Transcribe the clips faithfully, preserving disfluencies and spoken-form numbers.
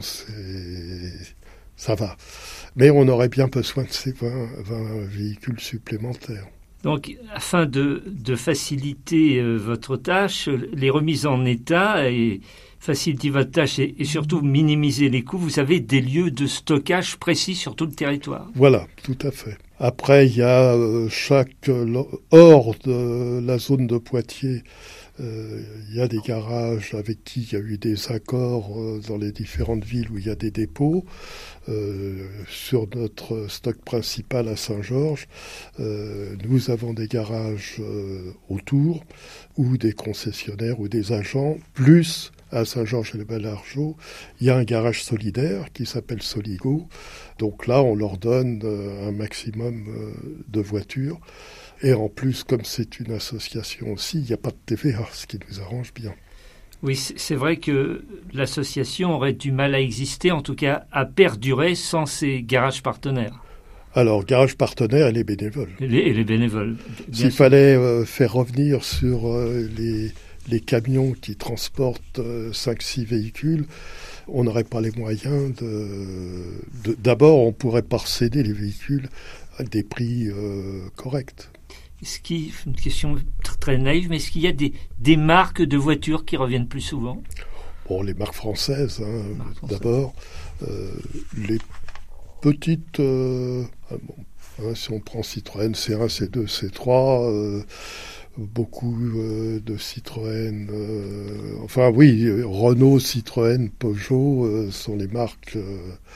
C'est... ça va. Mais on aurait bien besoin de ces vingt, vingt véhicules supplémentaires. Donc, afin de, de faciliter euh, votre tâche, les remises en état et faciliter votre tâche et, et surtout minimiser les coûts, vous avez des lieux de stockage précis sur tout le territoire. Voilà, tout à fait. Après, il y a euh, chaque euh, hors de la zone de Poitiers, euh, il y a des garages avec qui il y a eu des accords euh, dans les différentes villes où il y a des dépôts. Euh, sur notre stock principal à Saint-Georges, euh, nous avons des garages euh, autour ou des concessionnaires ou des agents, plus à Saint-Georges et le Bel-Argeau, il y a un garage solidaire qui s'appelle Soligo. Donc là, on leur donne euh, un maximum euh, de voitures. Et en plus, comme c'est une association aussi, il n'y a pas de T V A, ce qui nous arrange bien. Oui, c'est vrai que l'association aurait du mal à exister, en tout cas à perdurer sans ces garages partenaires. Alors, garage partenaire et les bénévoles. Et les, et les bénévoles. S'il sûr. fallait euh, faire revenir sur euh, les, les camions qui transportent euh, cinq six véhicules, on n'aurait pas les moyens de, de... D'abord, on ne pourrait pas céder les véhicules à des prix euh, corrects. Est-ce qu'il, une question très naïve, mais est-ce qu'il y a des, des marques de voitures qui reviennent plus souvent ? Bon, les marques françaises, hein, marques françaises. D'abord. Euh, les petites... Euh, bon, hein, si on prend Citroën C un, C deux, C trois, euh, beaucoup euh, de Citroën... Euh, enfin oui, Renault, Citroën, Peugeot euh, sont les marques... Euh,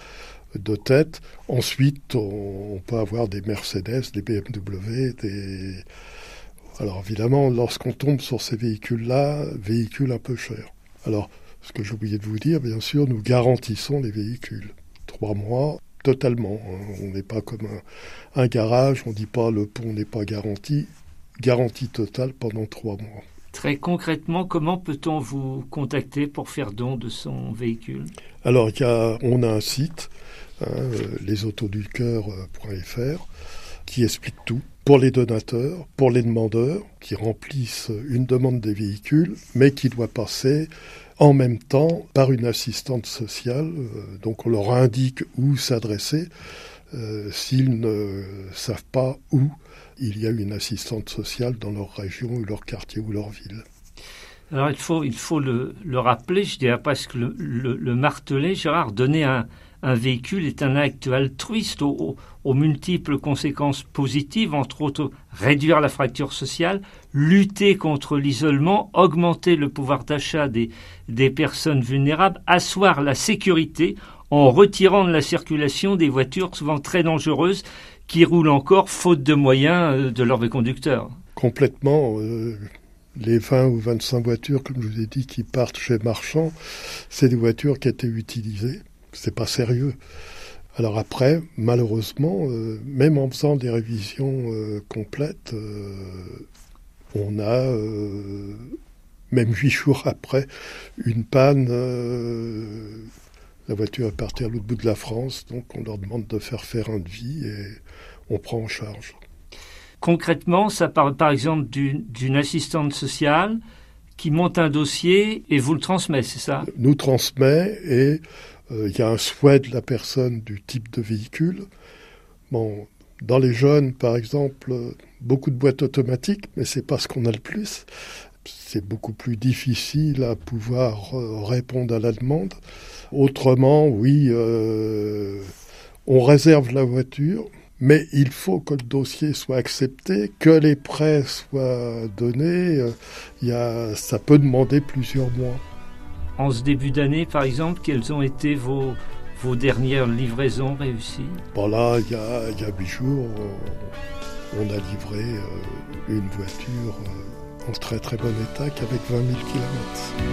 de tête. Ensuite, on, on peut avoir des Mercedes, des B M W, des... Alors évidemment, lorsqu'on tombe sur ces véhicules-là, véhicules un peu chers. Alors, ce que j'ai oublié de vous dire, bien sûr, nous garantissons les véhicules. Trois mois, totalement. Hein. On n'est pas comme un, un garage, on ne dit pas le pont n'est pas garanti. Garantie totale pendant trois mois. Très concrètement, comment peut-on vous contacter pour faire don de son véhicule ? Alors, il y a, on a un site, hein, les autos du cœur point f r, qui explique tout pour les donateurs, pour les demandeurs qui remplissent une demande des véhicules, mais qui doit passer en même temps par une assistante sociale. Donc, on leur indique où s'adresser euh, s'ils ne savent pas où il y a une assistante sociale dans leur région ou leur quartier ou leur ville. Alors il faut, il faut le, le rappeler, je dirais presque le, le, le marteler, Gérard, donner un, un véhicule est un acte altruiste aux, aux, aux multiples conséquences positives, entre autres réduire la fracture sociale, lutter contre l'isolement, augmenter le pouvoir d'achat des, des personnes vulnérables, asseoir la sécurité en retirant de la circulation des voitures souvent très dangereuses qui roulent encore faute de moyens de leurs conducteurs. Complètement. Euh, les vingt ou vingt-cinq voitures, comme je vous ai dit, qui partent chez Marchand, c'est des voitures qui étaient utilisées. C'est pas sérieux. Alors après, malheureusement, euh, même en faisant des révisions euh, complètes, euh, on a, euh, même huit jours après, une panne. Euh, la voiture est partie à l'autre bout de la France, donc on leur demande de faire faire un devis et on prend en charge. Concrètement, ça parle par exemple d'une, d'une assistante sociale qui monte un dossier et vous le transmet, c'est ça ? Nous transmet et il euh, y a un souhait de la personne du type de véhicule. Bon, dans les jeunes, par exemple, beaucoup de boîtes automatiques, mais c'est pas ce qu'on a le plus. C'est beaucoup plus difficile à pouvoir euh, répondre à la demande. Autrement, oui, euh, on réserve la voiture, mais il faut que le dossier soit accepté, que les prêts soient donnés. Euh, y a, ça peut demander plusieurs mois. En ce début d'année, par exemple, quelles ont été vos, vos dernières livraisons réussies ? Bon là, il y a, y a huit jours, on, on a livré euh, une voiture euh, en très très bon état, qu'avec vingt mille kilomètres.